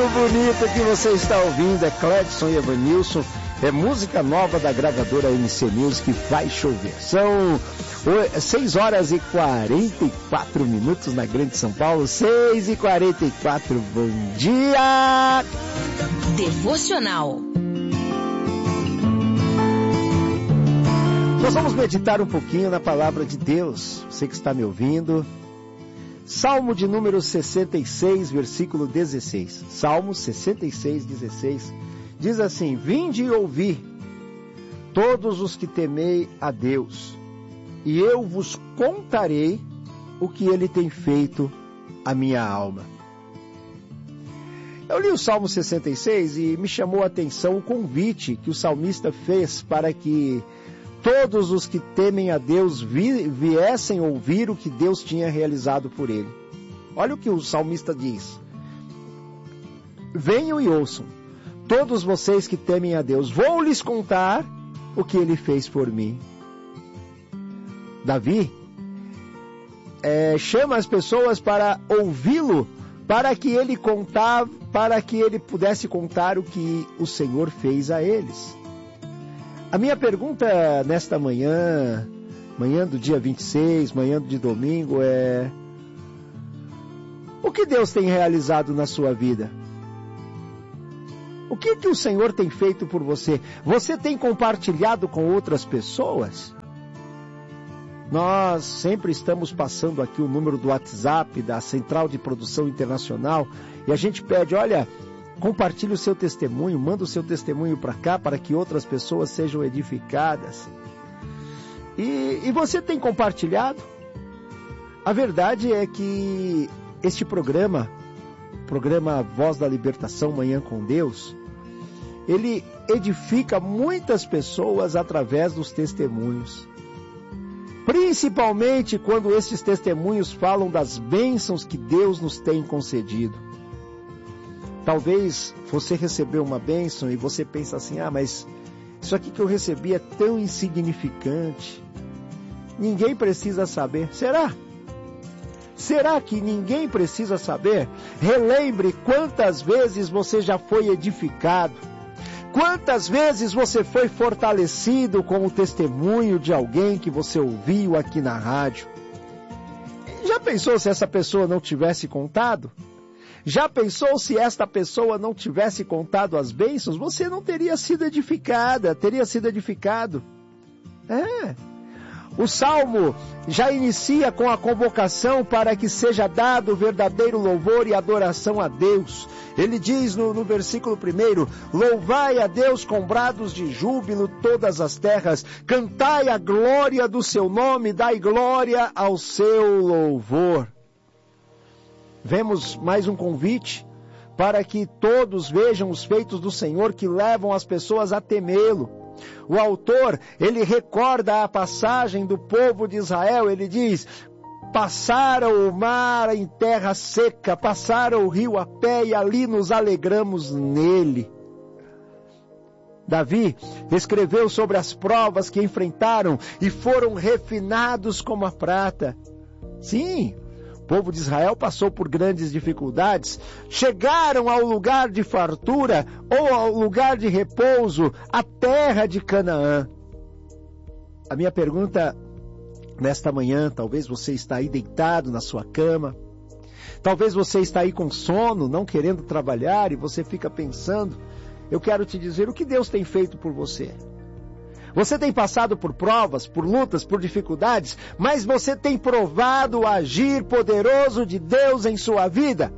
bonito que você está ouvindo é Cledson e Evanilson, é música nova da gravadora MC Music, Vai Chover. São 6 horas e 44 minutos na Grande São Paulo, 6h44, bom dia! Devocional. Nós vamos meditar um pouquinho na palavra de Deus, você que está me ouvindo. Salmo de número 66, versículo 16. Salmo 66, 16. Diz assim: Vinde e ouvi, todos os que temei a Deus, e eu vos contarei o que ele tem feito à minha alma. Eu li o Salmo 66 e me chamou a atenção o convite que o salmista fez para que todos os que temem a Deus viessem ouvir o que Deus tinha realizado por ele. Olha o que o salmista diz: venham e ouçam, todos vocês que temem a Deus, vou lhes contar o que ele fez por mim. Davi chama as pessoas para ouvi-lo, para que ele pudesse contar o que o Senhor fez a eles. A minha pergunta nesta manhã do dia 26, manhã de domingo, é: o que Deus tem realizado na sua vida? O que o Senhor tem feito por você? Você tem compartilhado com outras pessoas? Nós sempre estamos passando aqui o número do WhatsApp da Central de Produção Internacional e a gente pede, olha, compartilhe o seu testemunho, manda o seu testemunho para cá para que outras pessoas sejam edificadas. E você tem compartilhado? A verdade é que este programa Voz da Libertação, Manhã com Deus, ele edifica muitas pessoas através dos testemunhos. Principalmente quando esses testemunhos falam das bênçãos que Deus nos tem concedido. Talvez você recebeu uma bênção e você pensa assim: mas isso aqui que eu recebi é tão insignificante. Ninguém precisa saber. Será? Será que ninguém precisa saber? Relembre quantas vezes você já foi edificado. Quantas vezes você foi fortalecido com o testemunho de alguém que você ouviu aqui na rádio. Já pensou se essa pessoa não tivesse contado? Já pensou se esta pessoa não tivesse contado as bênçãos? Você não teria sido edificada, teria sido edificado. O Salmo já inicia com a convocação para que seja dado verdadeiro louvor e adoração a Deus. Ele diz no versículo 1, louvai a Deus com brados de júbilo todas as terras, cantai a glória do seu nome, dai glória ao seu louvor. Vemos mais um convite para que todos vejam os feitos do Senhor que levam as pessoas a temê-lo. O autor, ele recorda a passagem do povo de Israel, ele diz: passaram o mar em terra seca, passaram o rio a pé e ali nos alegramos nele. Davi escreveu sobre as provas que enfrentaram e foram refinados como a prata. Sim, o povo de Israel passou por grandes dificuldades, chegaram ao lugar de fartura ou ao lugar de repouso, a terra de Canaã. A minha pergunta nesta manhã, talvez você está aí deitado na sua cama, talvez você está aí com sono, não querendo trabalhar e você fica pensando, eu quero te dizer o que Deus tem feito por você. Você tem passado por provas, por lutas, por dificuldades, mas você tem provado o agir poderoso de Deus em sua vida.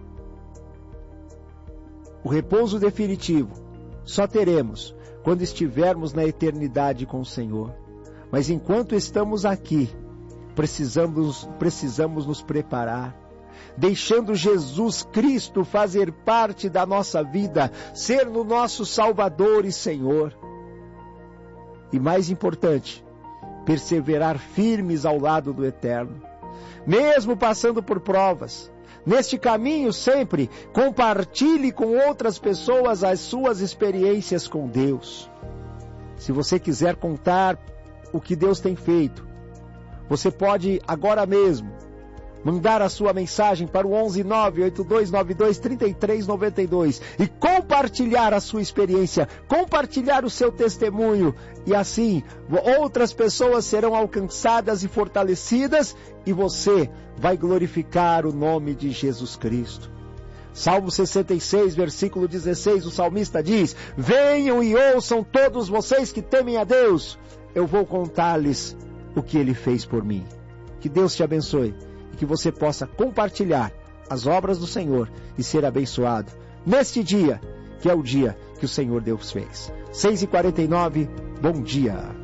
O repouso definitivo só teremos quando estivermos na eternidade com o Senhor. Mas enquanto estamos aqui, precisamos nos preparar, deixando Jesus Cristo fazer parte da nossa vida, ser o nosso Salvador e Senhor. E mais importante, perseverar firmes ao lado do Eterno. Mesmo passando por provas, neste caminho sempre, compartilhe com outras pessoas as suas experiências com Deus. Se você quiser contar o que Deus tem feito, você pode agora mesmo mandar a sua mensagem para o 11 98292 3392 e compartilhar a sua experiência, compartilhar o seu testemunho, e assim outras pessoas serão alcançadas e fortalecidas, e você vai glorificar o nome de Jesus Cristo. Salmo 66, versículo 16, o salmista diz: venham e ouçam todos vocês que temem a Deus, eu vou contar-lhes o que Ele fez por mim. Que Deus te abençoe e que você possa compartilhar as obras do Senhor e ser abençoado neste dia, que é o dia que o Senhor Deus fez. 6h49, bom dia.